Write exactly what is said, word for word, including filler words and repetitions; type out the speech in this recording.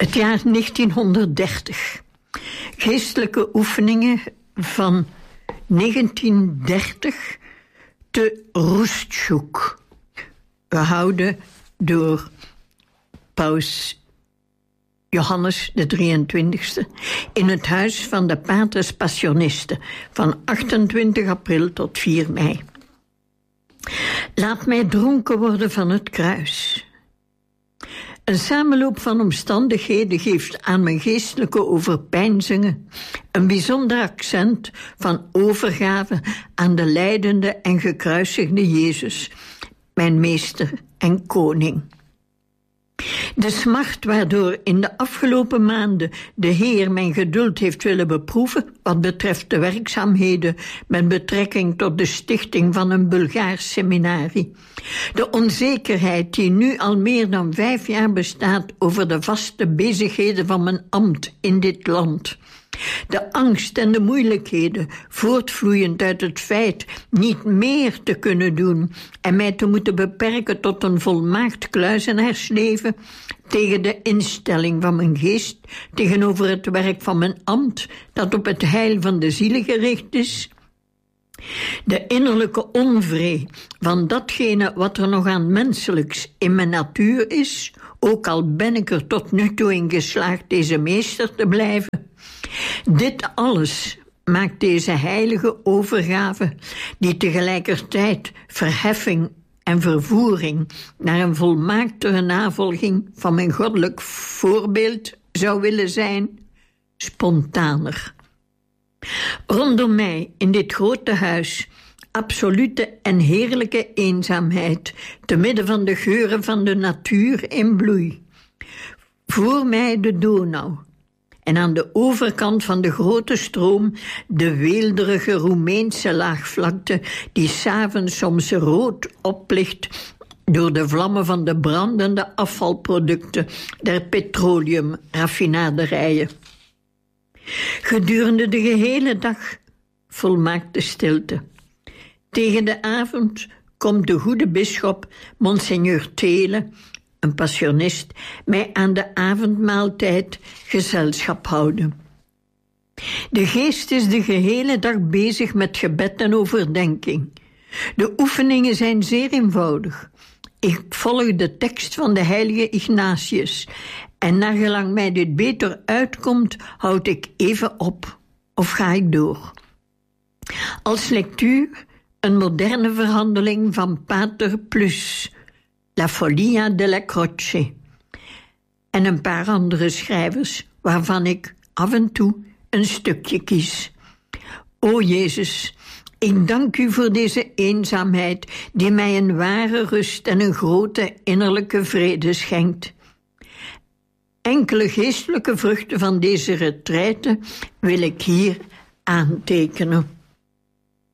Het jaar negentienhonderddertig. Geestelijke oefeningen van negentiendertig te Roestjoek. Gehouden door paus Johannes de drieëntwintigste in het huis van de Paters Passionisten van achtentwintig april tot vier mei. Laat mij dronken worden van het kruis. Een samenloop van omstandigheden geeft aan mijn geestelijke overpeinzingen een bijzonder accent van overgave aan de lijdende en gekruisigde Jezus, mijn meester en koning. De smart waardoor in de afgelopen maanden de Heer mijn geduld heeft willen beproeven wat betreft de werkzaamheden met betrekking tot de stichting van een Bulgaars seminarie. De onzekerheid die nu al meer dan vijf jaar bestaat over de vaste bezigheden van mijn ambt in dit land. De angst en de moeilijkheden, voortvloeiend uit het feit niet meer te kunnen doen en mij te moeten beperken tot een volmaakt kluizenaarsleven, tegen de instelling van mijn geest, tegenover het werk van mijn ambt, dat op het heil van de zielen gericht is. De innerlijke onvrede van datgene wat er nog aan menselijks in mijn natuur is, ook al ben ik er tot nu toe in geslaagd deze meester te blijven. Dit alles maakt deze heilige overgave, die tegelijkertijd verheffing en vervoering naar een volmaaktere navolging van mijn goddelijk voorbeeld zou willen zijn, spontaner. Rondom mij in dit grote huis absolute en heerlijke eenzaamheid, te midden van de geuren van de natuur in bloei. Voor mij de Donau. En aan de overkant van de grote stroom de weelderige Roemeense laagvlakte die 's avonds soms rood oplicht door de vlammen van de brandende afvalproducten der petroleumraffinaderijen. Gedurende de gehele dag volmaakte stilte. Tegen de avond komt de goede bisschop, Monseigneur Thele, een passionist, mij aan de avondmaaltijd gezelschap houden. De geest is de gehele dag bezig met gebed en overdenking. De oefeningen zijn zeer eenvoudig. Ik volg de tekst van de heilige Ignatius en naargelang mij dit beter uitkomt, houd ik even op of ga ik door. Als lectuur een moderne verhandeling van Pater Plus, La Follia della Croce, en een paar andere schrijvers waarvan ik af en toe een stukje kies. O Jezus, ik dank u voor deze eenzaamheid die mij een ware rust en een grote innerlijke vrede schenkt. Enkele geestelijke vruchten van deze retraite wil ik hier aantekenen.